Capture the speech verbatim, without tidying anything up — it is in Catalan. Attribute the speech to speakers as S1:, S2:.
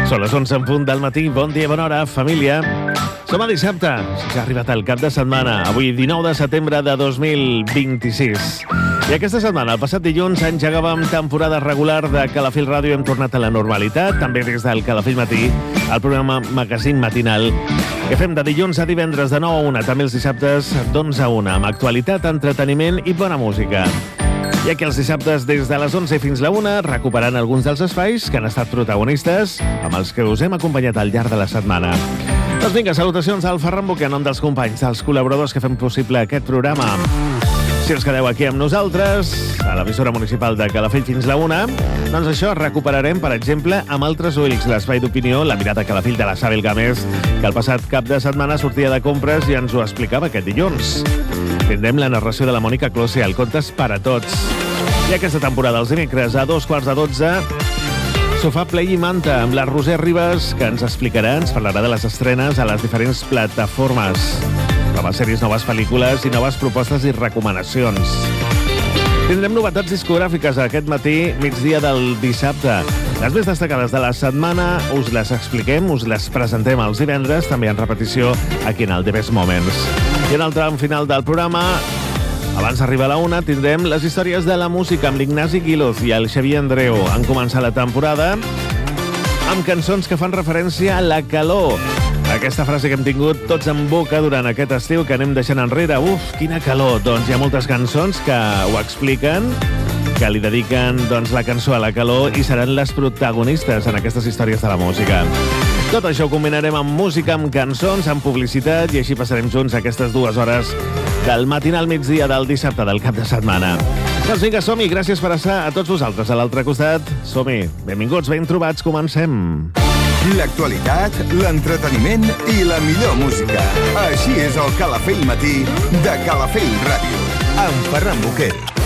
S1: Són les onze en punt del matí. Bon dia, bona hora, família. Som a dissabte. Ja ha arribat el cap de setmana. Avui, dinou de setembre de dos mil vint-i-sis. I aquesta setmana, el passat dilluns, engegàvem temporada regular de Calafell Ràdio. Hem tornat a la normalitat, també des del Calafell Matí, el programa Magazín Matinal, que fem de dilluns a divendres de nou a una, també els dissabtes d'onze a una, amb actualitat, entreteniment i bona música. I aquí els dissabtes, des de les onze fins la una, recuperant alguns dels espais que han estat protagonistes, amb els que us hem acompanyat al llarg de la setmana. Doncs vinga, salutacions al Ferran Boquer, en nom dels companys, dels col·laboradors que fem possible aquest programa. Si us quedeu aquí amb nosaltres, a l'emissora municipal de Calafell fins la una, doncs això, recuperarem, per exemple, amb altres ulls, l'espai d'opinió, la mirada a Calafell de la Sabel Gámez, que el passat cap de setmana sortia de compres i ens ho explicava aquest dilluns. Tindrem la narració de la Mònica Close al Contes per a Tots. I aquesta temporada, els dimecres, a dos quarts de dotze, Sofà Play i Manta, amb la Roser Ribas, que ens explicarà, ens parlarà de les estrenes a les diferents plataformes. Noves sèries, noves pel·lícules i noves propostes i recomanacions. Tindrem novetats discogràfiques aquest matí, migdia del dissabte. Les més destacades de la setmana us les expliquem, us les presentem els divendres, també en repetició aquí en el The Best Moments. I en el tram final del programa, abans d'arribar a la una, tindrem les històries de la música amb l'Ignasi Guiloz i el Xavier Andreu. Han començat la temporada amb cançons que fan referència a la calor. Aquesta frase que hem tingut tots en boca durant aquest estiu que anem deixant enrere. Uf, quina calor! Doncs hi ha moltes cançons que ho expliquen, que li dediquen doncs, la cançó a la calor i seran les protagonistes en aquestes històries de la música. Tot això ho combinarem amb música, amb cançons, amb publicitat i així passarem junts aquestes dues hores del matinal migdia del dissabte del cap de setmana. Doncs vinga, som-hi. Gràcies per estar a tots vosaltres a l'altre costat. Som-hi. Benvinguts, ben trobats. Comencem.
S2: L'actualitat, l'entreteniment i la millor música. Així és el Calafell Matí de Calafell Ràdio, amb Ferran Boquer.